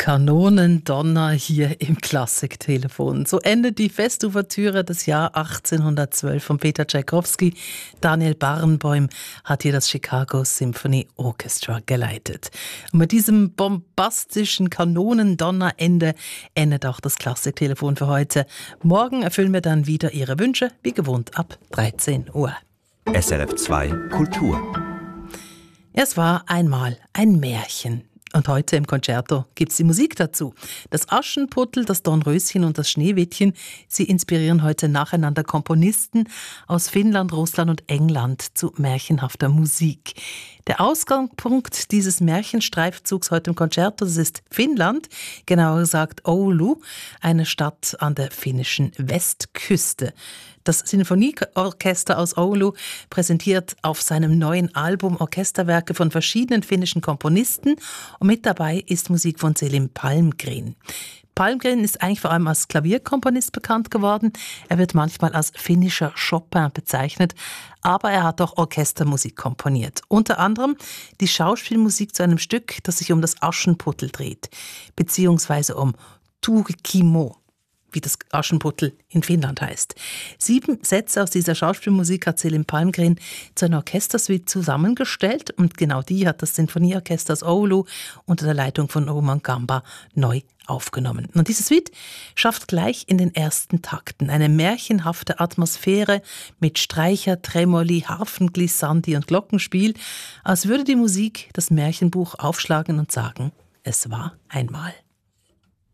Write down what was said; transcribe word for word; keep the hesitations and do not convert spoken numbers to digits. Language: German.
Kanonendonner hier im Klassiktelefon. So endet die Festouvertüre des Jahr achtzehnhundertzwölf von Peter Tschaikowski. Daniel Barenboim hat hier das Chicago Symphony Orchestra geleitet. Und mit diesem bombastischen Kanonendonnerende endet auch das Klassiktelefon für heute. Morgen erfüllen wir dann wieder Ihre Wünsche, wie gewohnt ab dreizehn Uhr. S R F zwei Kultur. Es war einmal ein Märchen. Und heute im Concerto gibt's die Musik dazu. Das Aschenputtel, das Dornröschen und das Schneewittchen, sie inspirieren heute nacheinander Komponisten aus Finnland, Russland und England zu märchenhafter Musik. Der Ausgangspunkt dieses Märchenstreifzugs heute im Concerto, das ist Finnland, genauer gesagt Oulu, eine Stadt an der finnischen Westküste. Das Sinfonieorchester aus Oulu präsentiert auf seinem neuen Album Orchesterwerke von verschiedenen finnischen Komponisten und mit dabei ist Musik von Selim Palmgren. Palmgren ist eigentlich vor allem als Klavierkomponist bekannt geworden. Er wird manchmal als finnischer Chopin bezeichnet, aber er hat auch Orchestermusik komponiert. Unter anderem die Schauspielmusik zu einem Stück, das sich um das Aschenputtel dreht, beziehungsweise um Turkimo, wie das Aschenputtel in Finnland heißt. Sieben Sätze aus dieser Schauspielmusik hat Selim Palmgren zu einer Orchestersuite zusammengestellt und genau die hat das Sinfonieorchester aus Oulu unter der Leitung von Roman Gamba neu aufgenommen. Und diese Suite schafft gleich in den ersten Takten eine märchenhafte Atmosphäre mit Streicher, Tremoli, Harfen, Glissandi und Glockenspiel, als würde die Musik das Märchenbuch aufschlagen und sagen, es war einmal.